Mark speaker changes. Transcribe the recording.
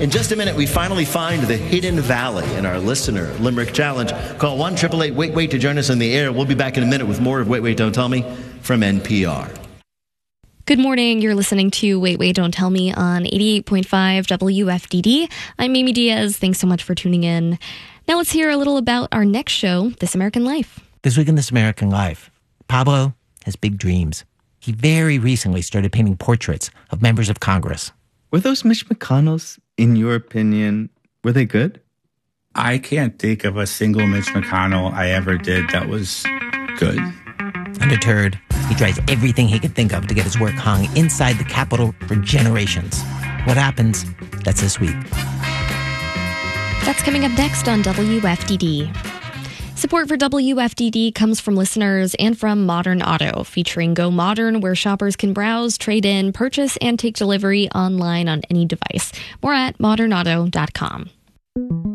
Speaker 1: In just a minute, we finally find the hidden valley in our listener Limerick Challenge. Call 1-888-WAIT-WAIT to join us in the air. We'll be back in a minute with more of Wait, Wait, Don't Tell Me from NPR.
Speaker 2: Good morning. You're listening to Wait, Wait, Don't Tell Me on 88.5 WFDD. I'm Amy Diaz. Thanks so much for tuning in. Now let's hear a little about our next show, This American Life.
Speaker 3: This week in This American Life, Pablo has big dreams. He very recently started painting portraits of members of Congress.
Speaker 4: Were those Mitch McConnells, in your opinion, were they good?
Speaker 5: I can't think of a single Mitch McConnell I ever did that was good.
Speaker 3: Undeterred, he tries everything he could think of to get his work hung inside the Capitol for generations. What happens? That's this week.
Speaker 2: That's coming up next on WFDD. Support for WFDD comes from listeners and from Modern Auto, featuring Go Modern, where shoppers can browse, trade in, purchase, and take delivery online on any device. More at modernauto.com.